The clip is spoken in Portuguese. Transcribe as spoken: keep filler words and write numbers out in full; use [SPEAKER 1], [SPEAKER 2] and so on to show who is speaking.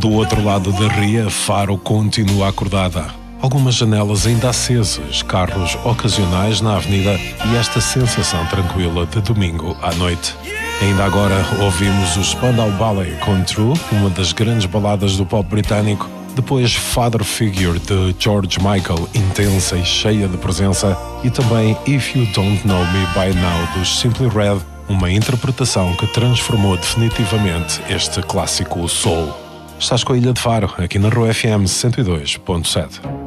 [SPEAKER 1] Do outro lado da ria, Faro continua acordada. Algumas janelas ainda acesas, carros ocasionais na avenida e esta sensação tranquila de domingo à noite. Ainda agora ouvimos o Spandau Ballet com True, uma das grandes baladas do pop britânico. Depois Father Figure de George Michael, intensa e cheia de presença. E também If You Don't Know Me By Now dos Simply Red, uma interpretação que transformou definitivamente este clássico soul. Estás com a Ilha de Faro, aqui na Rua F M cento e dois ponto sete.